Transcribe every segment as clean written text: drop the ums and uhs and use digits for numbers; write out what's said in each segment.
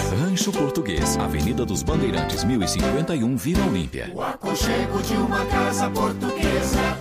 Rancho Português, Avenida dos Bandeirantes, 1051, Vila Olímpia. O aconchego de uma casa portuguesa.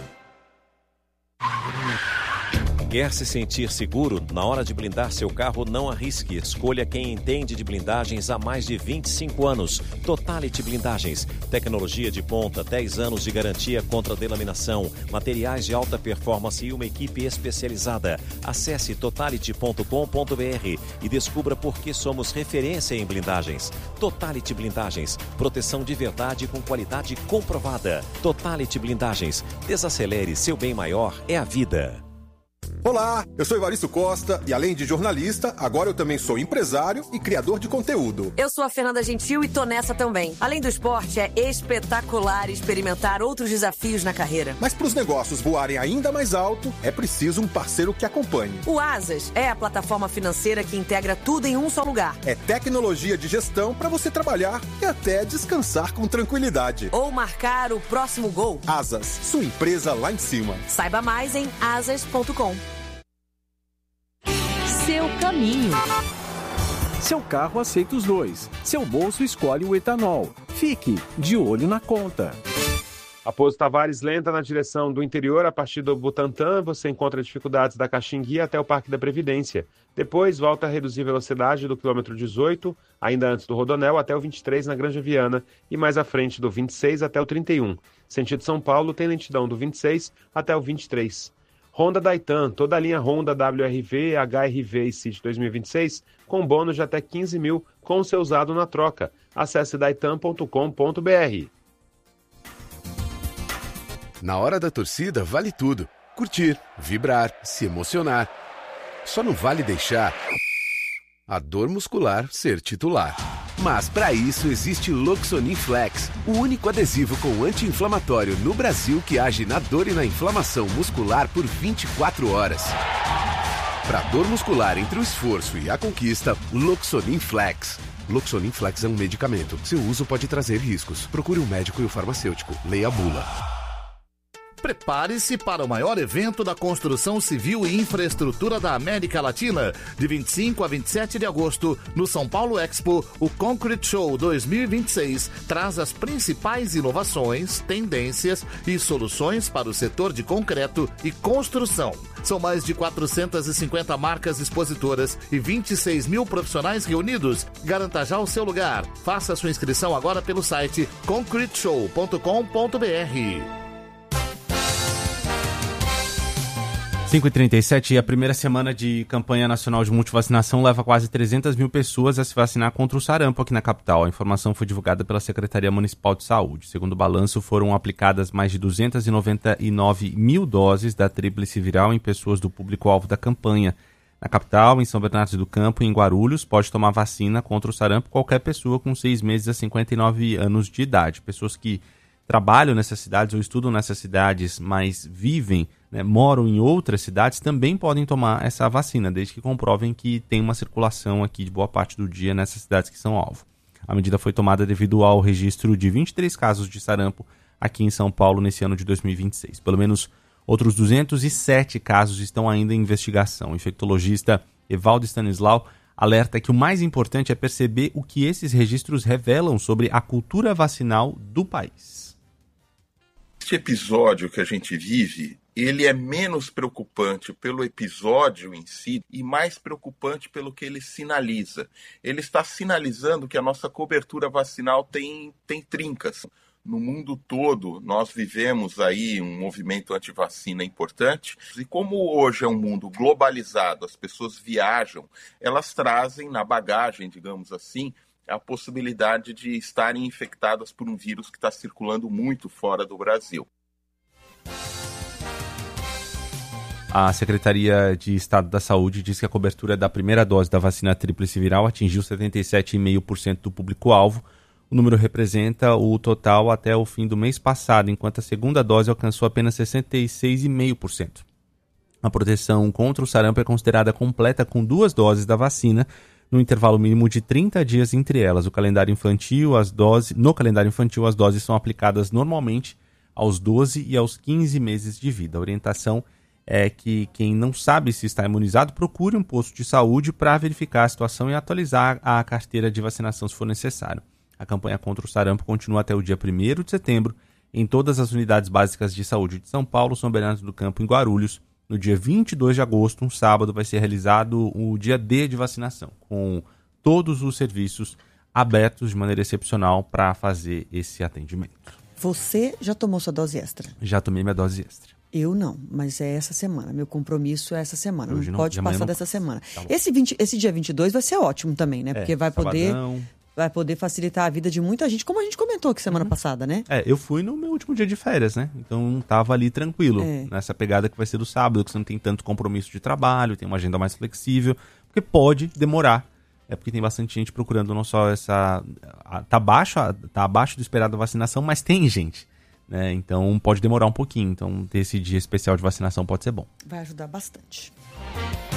Quer se sentir seguro? Na hora de blindar seu carro, não arrisque. Escolha quem entende de blindagens há mais de 25 anos. Totality Blindagens. Tecnologia de ponta, 10 anos de garantia contra delaminação, materiais de alta performance e uma equipe especializada. Acesse totality.com.br e descubra por que somos referência em blindagens. Totality Blindagens. Proteção de verdade com qualidade comprovada. Totality Blindagens. Desacelere, seu bem maior é a vida. Olá, eu sou Evaristo Costa e além de jornalista, agora eu também sou empresário e criador de conteúdo. Eu sou a Fernanda Gentil e tô nessa também. Além do esporte, é espetacular experimentar outros desafios na carreira. Mas para os negócios voarem ainda mais alto, é preciso um parceiro que acompanhe. O Asas é a plataforma financeira que integra tudo em um só lugar. É tecnologia de gestão para você trabalhar e até descansar com tranquilidade. Ou marcar o próximo gol. Asas, sua empresa lá em cima. Saiba mais em asas.com. Seu caminho. Seu carro aceita os dois. Seu bolso escolhe o etanol. Fique de olho na conta. A Pouso Tavares lenta na direção do interior a partir do Butantã. Você encontra dificuldades da Caxingui até o Parque da Previdência. Depois volta a reduzir velocidade do quilômetro 18, ainda antes do Rodonel, até o 23 na Granja Viana e mais à frente do 26 até o 31. Sentido São Paulo tem lentidão do 26 até o 23. Honda Daitan, toda a linha Honda WRV, HRV e City 2026, com bônus de até 15 mil com o seu usado na troca. Acesse daitan.com.br. Na hora da torcida, vale tudo. Curtir, vibrar, se emocionar. Só não vale deixar a dor muscular ser titular. Mas para isso existe Loxonin Flex, o único adesivo com anti-inflamatório no Brasil que age na dor e na inflamação muscular por 24 horas. Para dor muscular entre o esforço e a conquista, Loxonin Flex. Loxonin Flex é um medicamento. Seu uso pode trazer riscos. Procure um médico e o farmacêutico. Leia a bula. Prepare-se para o maior evento da construção civil e infraestrutura da América Latina. De 25 a 27 de agosto, no São Paulo Expo, o Concrete Show 2026 traz as principais inovações, tendências e soluções para o setor de concreto e construção. São mais de 450 marcas expositoras e 26 mil profissionais reunidos. Garanta já o seu lugar. Faça sua inscrição agora pelo site concreteshow.com.br. 5h37, a primeira semana de campanha nacional de multivacinação leva quase 300 mil pessoas a se vacinar contra o sarampo aqui na capital. A informação foi divulgada pela Secretaria Municipal de Saúde. Segundo o balanço, foram aplicadas mais de 299 mil doses da tríplice viral em pessoas do público-alvo da campanha. Na capital, em São Bernardo do Campo e em Guarulhos, pode tomar vacina contra o sarampo qualquer pessoa com 6 meses a 59 anos de idade. Pessoas que trabalham nessas cidades ou estudam nessas cidades, mas vivem, moram em outras cidades, também podem tomar essa vacina, desde que comprovem que tem uma circulação aqui de boa parte do dia nessas cidades que são alvo. A medida foi tomada devido ao registro de 23 casos de sarampo aqui em São Paulo nesse ano de 2026. Pelo menos outros 207 casos estão ainda em investigação. O infectologista Evaldo Stanislau alerta que o mais importante é perceber o que esses registros revelam sobre a cultura vacinal do país. Este episódio que a gente vive, ele é menos preocupante pelo episódio em si e mais preocupante pelo que ele sinaliza. Ele está sinalizando que a nossa cobertura vacinal tem trincas. No mundo todo, nós vivemos aí um movimento anti-vacina importante. E como hoje é um mundo globalizado, as pessoas viajam, elas trazem na bagagem, digamos assim, a possibilidade de estarem infectadas por um vírus que está circulando muito fora do Brasil. A Secretaria de Estado da Saúde diz que a cobertura da primeira dose da vacina tríplice viral atingiu 77,5% do público-alvo. O número representa o total até o fim do mês passado, enquanto a segunda dose alcançou apenas 66,5%. A proteção contra o sarampo é considerada completa com 2 doses da vacina, no intervalo mínimo de 30 dias entre elas. No calendário infantil, as doses são aplicadas normalmente aos 12 e aos 15 meses de vida. A orientação é que quem não sabe se está imunizado, procure um posto de saúde para verificar a situação e atualizar a carteira de vacinação se for necessário. A campanha contra o sarampo continua até o dia 1º de setembro em todas as unidades básicas de saúde de São Paulo, São Bernardo do Campo e Guarulhos. No dia 22 de agosto, um sábado, vai ser realizado o dia D de vacinação, com todos os serviços abertos de maneira excepcional para fazer esse atendimento. Você já tomou sua dose extra? Já tomei minha dose extra. Eu não, mas é essa semana. Meu compromisso é essa semana. Não pode passar dessa semana. Tá esse dia 22 vai ser ótimo também, né? Porque vai poder facilitar a vida de muita gente, como a gente comentou aqui semana passada, né? Eu fui no meu último dia de férias, né? Então tava ali tranquilo, nessa pegada que vai ser do sábado, que você não tem tanto compromisso de trabalho, tem uma agenda mais flexível, porque pode demorar. Porque tem bastante gente procurando não só essa... Tá abaixo do esperado da vacinação, mas tem gente, né? Então pode demorar um pouquinho. Então ter esse dia especial de vacinação pode ser bom. Vai ajudar bastante.